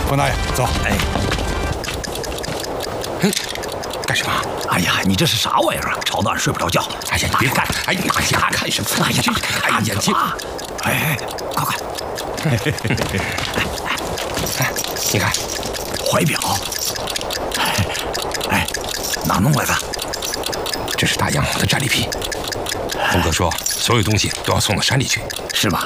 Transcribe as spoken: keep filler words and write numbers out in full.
冯大爷，走。 哎， 嗯，干什么？ 哎呀，你这是啥玩意儿啊？吵得俺睡不着觉。 哎呀，你别看，哎呀，哎呀，看什么？ 哎呀， 哎呀，眼睛！ 哎哎，快快！ 哎，你看， 怀表。哎哎，哪弄来的？ 这是大洋的战利品。峰哥说，所有东西都要送到山里去。 是吧？